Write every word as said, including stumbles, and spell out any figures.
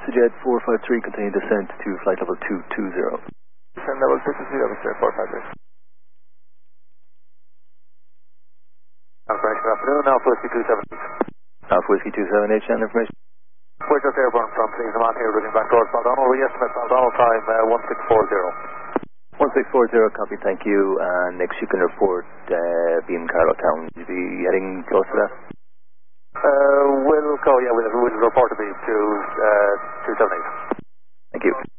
VistaJet four five three, continue descent to flight level two two zero. Descent level two two zero, Mr. four five three. Operation, good afternoon, Alpha Whiskey two seven eight. Alpha Whiskey two seven eight, channel information. We're just airborne from, please, I'm on here, looking back towards Baldonnel. We estimate Baldonnel time uh, one six four zero. one six four zero, copy, thank you. And next you can report uh, being Carlo Town. Will you be heading close to that? Uh, we'll go, yeah, we'll, we'll report to be to uh, two seven eight. Thank you.